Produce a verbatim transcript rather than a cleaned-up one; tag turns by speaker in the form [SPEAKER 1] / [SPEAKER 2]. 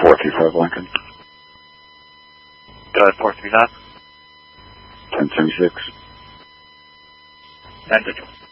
[SPEAKER 1] four three five Lincoln.
[SPEAKER 2] Go ahead, four three nine.
[SPEAKER 1] ten seventy-six.
[SPEAKER 2] ten digital.